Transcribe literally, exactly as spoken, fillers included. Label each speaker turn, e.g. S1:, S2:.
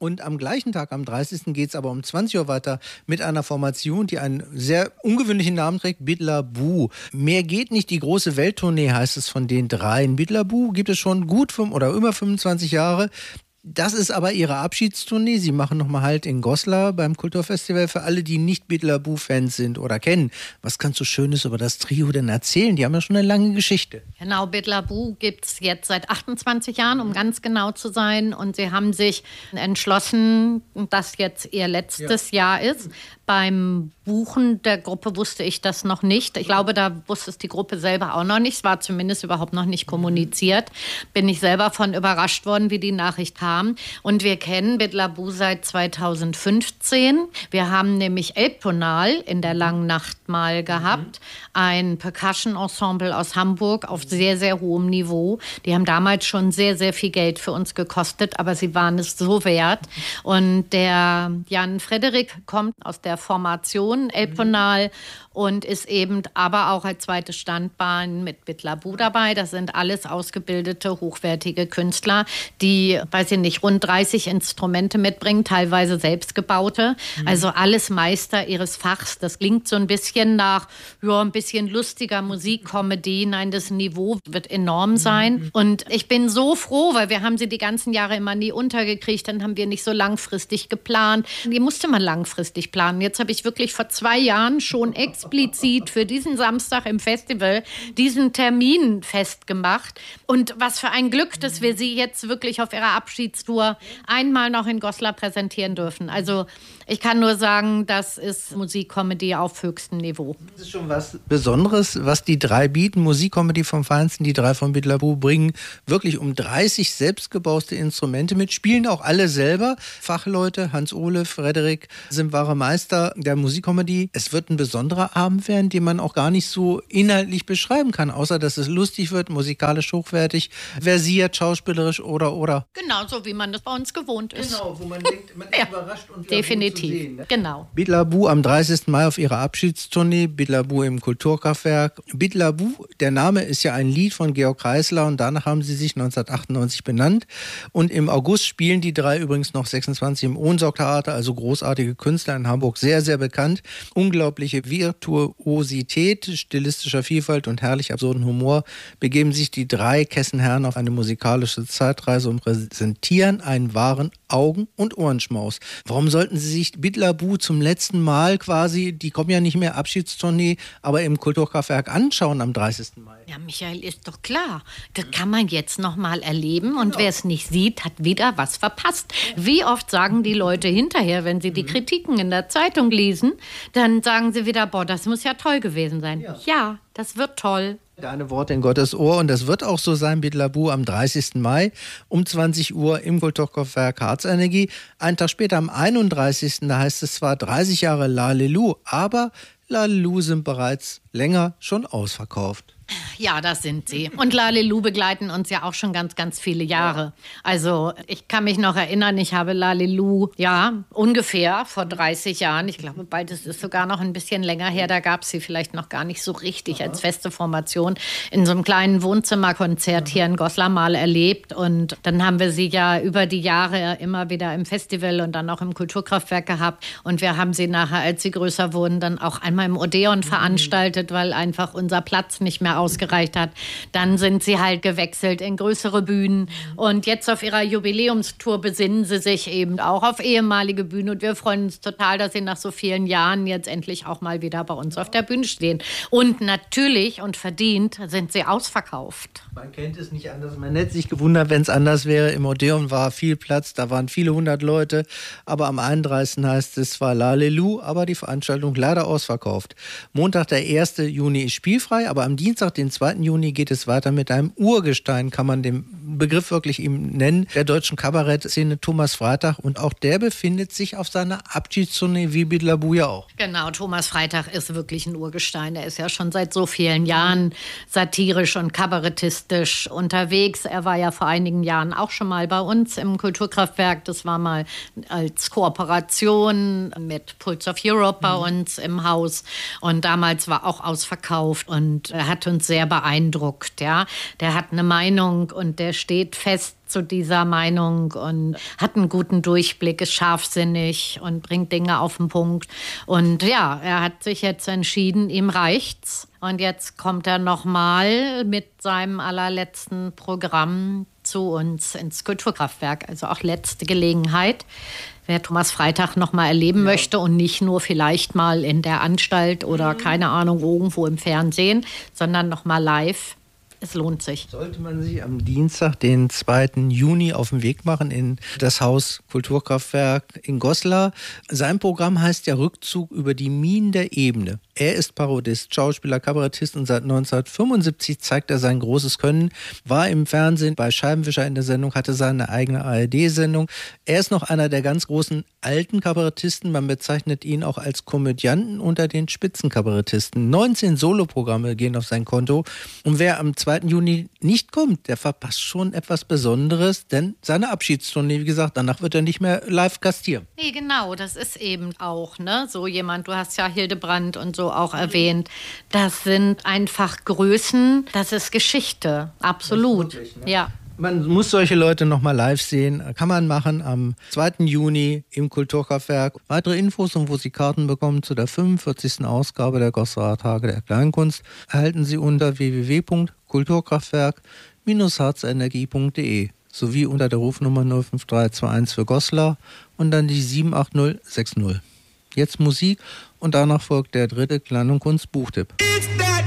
S1: Und am gleichen Tag, am dreißigsten geht es aber um zwanzig Uhr weiter mit einer Formation, die einen sehr ungewöhnlichen Namen trägt, Bidlaboo. Mehr geht nicht, die große Welttournee heißt es von den dreien. Bidlaboo gibt es schon gut fünf oder über fünfundzwanzig Jahre. Das ist aber ihre Abschiedstournee. Sie machen nochmal Halt in Goslar beim Kulturfestival. Für alle, die nicht Bidlaboo-Fans sind oder kennen, was kannst du Schönes über das Trio denn erzählen? Die haben ja schon eine lange Geschichte.
S2: Genau, Bidlaboo gibt es jetzt seit achtundzwanzig Jahren, um ganz genau zu sein. Und sie haben sich entschlossen, dass jetzt ihr letztes ja. Jahr ist. Beim Buchen der Gruppe wusste ich das noch nicht. Ich glaube, da wusste es die Gruppe selber auch noch nicht. Es war zumindest überhaupt noch nicht kommuniziert. Bin ich selber von überrascht worden, wie die Nachricht kam. Und wir kennen Bidlaboo seit zweitausendfünfzehn. Wir haben nämlich Elbtonal in der Langen Nacht mal gehabt. Ein Percussion-Ensemble aus Hamburg auf sehr, sehr hohem Niveau. Die haben damals schon sehr, sehr viel Geld für uns gekostet, aber sie waren es so wert. Und der Jan Frederik kommt aus der Formation Elbtonal und ist eben aber auch als zweite Standbein mit Bidlaboo dabei. Das sind alles ausgebildete, hochwertige Künstler, die, weiß ich nicht, rund dreißig Instrumente mitbringen, teilweise selbstgebaute. Mhm. Also alles Meister ihres Fachs. Das klingt so ein bisschen nach, ja, ein bisschen lustiger Musikkomödie. Nein, das Niveau wird enorm sein. Mhm. Und ich bin so froh, weil wir haben sie die ganzen Jahre immer nie untergekriegt. Dann haben wir nicht so langfristig geplant. Die musste man langfristig planen. Jetzt habe ich wirklich vor zwei Jahren schon explizit für diesen Samstag im Festival diesen Termin festgemacht. Und was für ein Glück, dass wir sie jetzt wirklich auf ihrer Abschiedstour einmal noch in Goslar präsentieren dürfen. Also ich kann nur sagen, das ist Musikkomödie auf höchstem Niveau.
S1: Das ist schon was Besonderes, was die drei bieten. Musikkomödie vom Feinsten, die drei von Bidlaboo bringen wirklich um dreißig selbstgebaute Instrumente mit, spielen auch alle selber. Fachleute, Hans-Ole, Frederik sind wahre Meister der Musikkomödie. Es wird ein besonderer Abend werden, den man auch gar nicht so inhaltlich beschreiben kann, außer dass es lustig wird, musikalisch hochwertig, versiert, schauspielerisch oder, oder.
S2: Genau, so wie man das bei uns gewohnt ist.
S1: Genau, wo man denkt, man ist ja, überrascht und
S2: definitiv.
S1: Zu sehen, ne?
S2: Genau.
S1: Bidlaboo am dreißigsten Mai auf ihrer Abschiedstournee, Bidlaboo im Kulturkraftwerk. Bidlaboo, der Name ist ja ein Lied von Georg Kreisler und danach haben sie sich neunzehnhundertachtundneunzig benannt. Und im August spielen die drei übrigens noch sechsundzwanzig im Ohnsorg-Theater, also großartige Künstler in Hamburg, sehr, sehr bekannt. Unglaubliche Virtuosität, stilistischer Vielfalt und herrlich absurden Humor begeben sich die drei Kessenherren auf eine musikalische Zeitreise und präsentieren einen wahren Augen- und Ohrenschmaus. Warum sollten sie sich Bidlaboo zum letzten Mal quasi, die kommen ja nicht mehr, Abschiedstournee, aber im Kulturkraftwerk anschauen am dreißigsten Mai?
S2: Ja, Michael, ist doch klar. Das kann man jetzt noch mal erleben und genau. Wer es nicht sieht, hat wieder was verpasst. Wie oft sagen die Leute hinterher, wenn sie die Kritiken in der Zeitung lesen, dann sagen sie wieder, boah, das muss ja toll gewesen sein. Ja, ja, das wird toll.
S1: Deine Worte in Gottes Ohr und das wird auch so sein, Bidlaboo am dreißigsten Mai um zwanzig Uhr im Kulturkraftwerk Harzenergie. Einen Tag später am einunddreißigsten Da heißt es zwar dreißig Jahre Lalelu, aber Lalelu sind bereits länger schon ausverkauft.
S2: Ja, das sind sie. Und Lalelu begleiten uns ja auch schon ganz, ganz viele Jahre. Also ich kann mich noch erinnern, ich habe Lalelu, ja, ungefähr vor dreißig Jahren, ich glaube bald ist es sogar noch ein bisschen länger her, da gab es sie vielleicht noch gar nicht so richtig als feste Formation, in so einem kleinen Wohnzimmerkonzert hier in Goslar mal erlebt. Und dann haben wir sie ja über die Jahre immer wieder im Festival und dann auch im Kulturkraftwerk gehabt. Und wir haben sie nachher, als sie größer wurden, dann auch einmal im Odeon veranstaltet, weil einfach unser Platz nicht mehr ausgereicht hat. Dann sind sie halt gewechselt in größere Bühnen. Und jetzt auf ihrer Jubiläumstour besinnen sie sich eben auch auf ehemalige Bühnen. Und wir freuen uns total, dass sie nach so vielen Jahren jetzt endlich auch mal wieder bei uns auf der Bühne stehen. Und natürlich und verdient sind sie ausverkauft.
S1: Man kennt es nicht anders. Man hätte sich gewundert, wenn es anders wäre. Im Odeon war viel Platz, da waren viele hundert Leute. Aber am einunddreißigsten heißt es zwar Lalelu, aber die Veranstaltung leider ausverkauft. Montag, der erste Juni ist spielfrei, aber am Dienstag, den zweiten Juni, geht es weiter mit einem Urgestein, kann man den Begriff wirklich ihm nennen, der deutschen Kabarettszene, Thomas Freitag. Und auch der befindet sich auf seiner Abschiedstournee wie Bidlaboo ja auch.
S2: Genau, Thomas Freitag ist wirklich ein Urgestein. Er ist ja schon seit so vielen Jahren satirisch und kabarettistisch unterwegs. Er war ja vor einigen Jahren auch schon mal bei uns im Kulturkraftwerk. Das war mal als Kooperation mit Pulse of Europe bei uns im Haus. Und damals war auch ausverkauft. Und er hat uns uns sehr beeindruckt. Ja? Der hat eine Meinung und der steht fest zu dieser Meinung und hat einen guten Durchblick, ist scharfsinnig und bringt Dinge auf den Punkt. Und ja, er hat sich jetzt entschieden, ihm reicht's. Und jetzt kommt er nochmal mit seinem allerletzten Programm zu uns ins Kulturkraftwerk. Also auch letzte Gelegenheit, wer Thomas Freitag nochmal erleben ja. möchte und nicht nur vielleicht mal in der Anstalt oder mhm. keine Ahnung, irgendwo im Fernsehen, sondern nochmal live. Es lohnt sich.
S1: Sollte man sich am Dienstag, den zweiten Juni, auf den Weg machen in das Haus Kulturkraftwerk in Goslar. Sein Programm heißt ja Rückzug über die Minen der Ebene. Er ist Parodist, Schauspieler, Kabarettist und seit neunzehnhundertfünfundsiebzig zeigt er sein großes Können, war im Fernsehen bei Scheibenwischer in der Sendung, hatte seine eigene A R D-Sendung. Er ist noch einer der ganz großen alten Kabarettisten. Man bezeichnet ihn auch als Komödianten unter den Spitzenkabarettisten. neunzehn Soloprogramme gehen auf sein Konto. Und wer am zweiten Juni nicht kommt, der verpasst schon etwas Besonderes, denn seine Abschiedstournee, wie gesagt, danach wird er nicht mehr live gastieren.
S2: Nee, genau, das ist eben auch, ne, so jemand, du hast ja Hildebrand und so auch erwähnt, das sind einfach Größen, das ist Geschichte, absolut, wirklich, ne? Ja.
S1: Man muss solche Leute nochmal live sehen. Kann man machen am zweiten Juni im Kulturkraftwerk. Weitere Infos und wo Sie Karten bekommen zu der fünfundvierzigsten Ausgabe der Goslar Tage der Kleinkunst erhalten Sie unter w w w punkt kulturkraftwerk Bindestrich harzenergie punkt d e sowie unter der Rufnummer null fünf drei zwei eins für Goslar und dann die sieben acht null sechs null. Jetzt Musik und danach folgt der dritte Klein- und Kunst-Buchtipp.